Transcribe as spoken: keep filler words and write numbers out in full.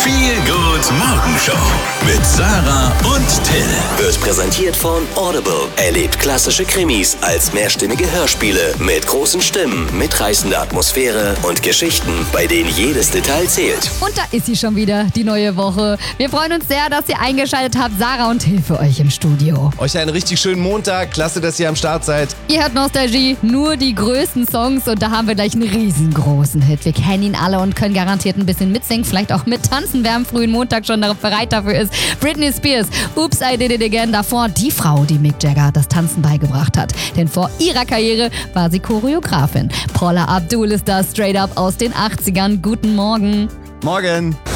Feel Good Morgenshow mit Sarah und Till. Wird präsentiert von Audible. Erlebt klassische Krimis als mehrstimmige Hörspiele mit großen Stimmen, mitreißender Atmosphäre und Geschichten, bei denen jedes Detail zählt. Und da ist sie schon wieder, die neue Woche. Wir freuen uns sehr, dass ihr eingeschaltet habt. Sarah und Till für euch im Studio. Euch einen richtig schönen Montag. Klasse, dass ihr am Start seid. Ihr hört Nostalgie, nur die größten Songs und da haben wir gleich einen riesengroßen Hit. Wir kennen ihn alle und können garantiert ein bisschen mitsingen, vielleicht auch mittanzen, wer am frühen Montag schon bereit dafür ist. Britney Spears, Oops, I Did It Again. Davor die Frau, die Mick Jagger das Tanzen beigebracht hat. Denn vor ihrer Karriere war sie Choreografin. Paula Abdul ist da straight up aus den achtzigern. Guten Morgen. Morgen.